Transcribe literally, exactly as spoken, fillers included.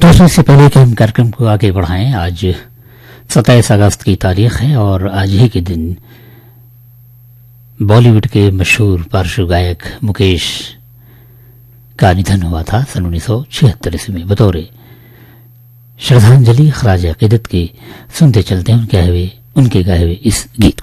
दोस्तों, इससे पहले कि हम कार्यक्रम को आगे बढ़ाएं, आज सत्ताईस अगस्त की तारीख है और आज ही के दिन बॉलीवुड के मशहूर पार्श्व गायक मुकेश का निधन हुआ था सन उन्नीस सौ छिहत्तर ईस्वी में। बतौर श्रद्धांजलि खराज अकीदत की सुनते चलते हैं उनके गाए हुए उनके गाए हुए इस गीत